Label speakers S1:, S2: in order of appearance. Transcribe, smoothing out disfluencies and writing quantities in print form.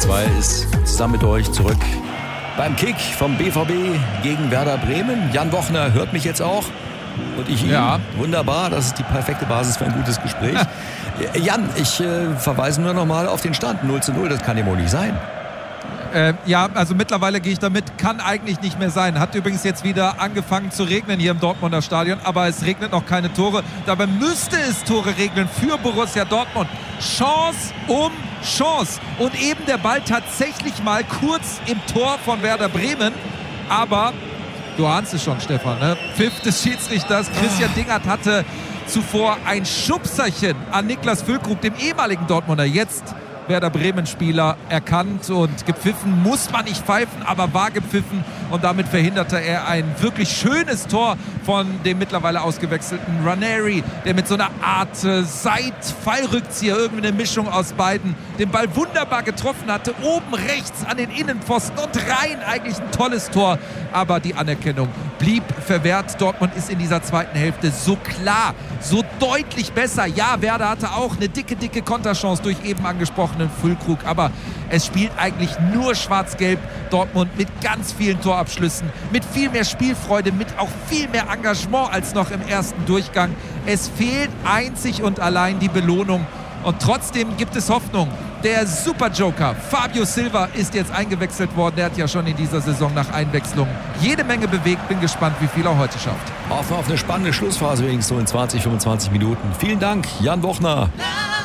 S1: 2 ist zusammen mit euch zurück beim Kick vom BVB gegen Werder Bremen. Jan Wochner hört mich jetzt auch und ich ihn.
S2: Ja.
S1: Wunderbar, das ist die perfekte Basis für ein gutes Gespräch. Jan, ich verweise nur noch mal auf den Stand 0:0, das kann ja wohl nicht sein.
S2: Ja, also mittlerweile gehe ich damit, kann eigentlich nicht mehr sein. Hat übrigens jetzt wieder angefangen zu regnen hier im Dortmunder Stadion, aber es regnet noch keine Tore. Dabei müsste es Tore regnen für Borussia Dortmund. Chance um Chance. Und eben der Ball tatsächlich mal kurz im Tor von Werder Bremen. Aber, du ahnst es schon, Stefan, ne? Pfiff des Schiedsrichters. Christian Dingert hatte zuvor ein Schubserchen an Niklas Füllkrug, dem ehemaligen Dortmunder, jetzt Werder Bremen-Spieler, erkannt und gepfiffen. Muss man nicht pfeifen, aber war gepfiffen und damit verhinderte er ein wirklich schönes Tor von dem mittlerweile ausgewechselten Ranieri, der mit so einer Art Seitfallrückzieher, irgendwie eine Mischung aus beiden, den Ball wunderbar getroffen hatte, oben rechts an den Innenpfosten und rein, eigentlich ein tolles Tor, aber die Anerkennung blieb verwehrt. Dortmund ist in dieser zweiten Hälfte so klar, so deutlich besser. Ja, Werder hatte auch eine dicke Konterchance durch eben angesprochenen Füllkrug, aber es spielt eigentlich nur schwarz-gelb. Dortmund mit ganz vielen Torabschlüssen, mit viel mehr Spielfreude, mit auch viel mehr Engagement als noch im ersten Durchgang. Es fehlt einzig und allein die Belohnung und trotzdem gibt es Hoffnung. Der Superjoker Fabio Silva ist jetzt eingewechselt worden. Der hat ja schon in dieser Saison nach Einwechslung jede Menge bewegt. Bin gespannt, wie viel er heute schafft.
S1: Auf eine spannende Schlussphase wenigstens so in 20, 25 Minuten. Vielen Dank, Jan Wochner.